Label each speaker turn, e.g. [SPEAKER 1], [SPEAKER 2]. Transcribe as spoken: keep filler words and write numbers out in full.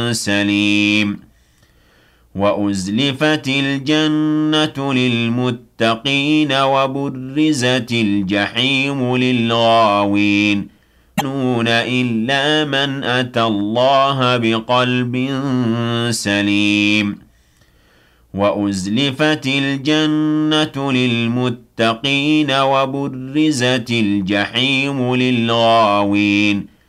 [SPEAKER 1] سليم وأزلفت الجنة للمتقين وبرزت الجحيم للغاوين يؤمنون إلا من أتى الله بقلب سليم وأزلفت الجنة للمتقين وبرزت الجحيم للغاوين